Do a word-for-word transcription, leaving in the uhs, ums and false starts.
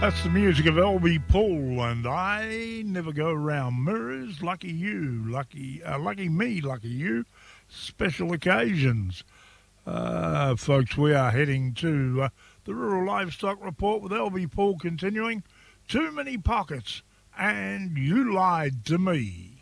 That's the music of L B Paul, and I never go around mirrors. Lucky you, lucky, uh, lucky me, lucky you. Special occasions, uh, folks. We are heading to uh, the Rural Livestock Report with L B Paul continuing. Too many pockets, and you lied to me.